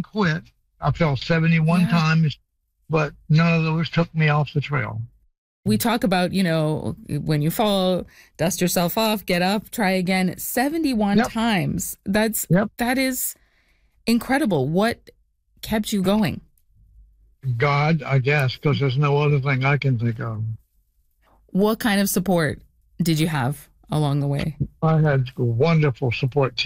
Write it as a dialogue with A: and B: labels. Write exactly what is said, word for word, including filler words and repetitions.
A: quit. I fell seventy-one
B: Yeah.
A: times, but none of those took me off the trail.
B: We talk about, you know, when you fall, dust yourself off, get up, try again. seventy-one
A: Yep.
B: times. That's
A: Yep.
B: that is incredible. What kept you going?
A: God, I guess, because there's no other thing I can think of.
B: What kind of support did you have along the way?
A: I had wonderful support